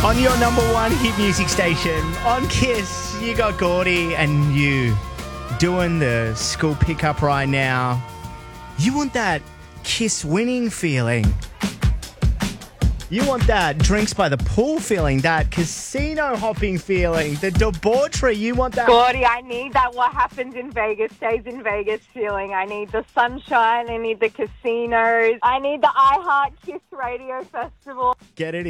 On your number one hit music station, on Kiss, you got Gordy and you doing the school pickup right now. You want that Kiss winning feeling. You want that drinks by the pool feeling, that casino hopping feeling, the debauchery. You want that. Gordy, I need that what happens in Vegas stays in Vegas feeling. I need the sunshine. I need the casinos. I need the iHeart Kiss Radio Festival. Get it